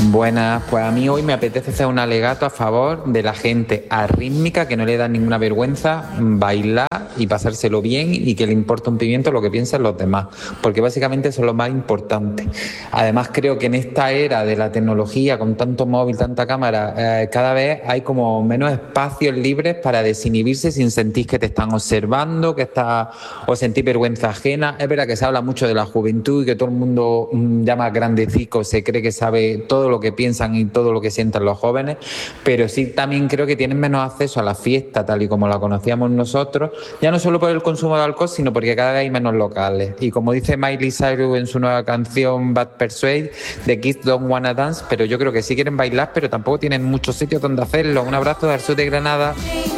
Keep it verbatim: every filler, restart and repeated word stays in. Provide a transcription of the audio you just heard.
Buenas, pues a mí hoy me apetece hacer un alegato a favor de la gente arrítmica que no le da ninguna vergüenza bailar y pasárselo bien y que le importa un pimiento lo que piensan los demás, porque básicamente eso es lo más importante. Además creo que en esta era de la tecnología, con tanto móvil, tanta cámara, eh, cada vez hay como menos espacios libres para desinhibirse sin sentir que te están observando, que está, o sentir vergüenza ajena. Es verdad que se habla mucho de la juventud y que todo el mundo mmm, ya más grandecico se cree que sabe todo lo que piensan y todo lo que sientan los jóvenes, pero sí también creo que tienen menos acceso a la fiesta tal y como la conocíamos nosotros, ya no solo por el consumo de alcohol, sino porque cada vez hay menos locales. Y como dice Miley Cyrus en su nueva canción Bad Persuade, The Kids Don't Wanna Dance, pero yo creo que sí quieren bailar, pero tampoco tienen muchos sitios donde hacerlo. Un abrazo del sur de Granada.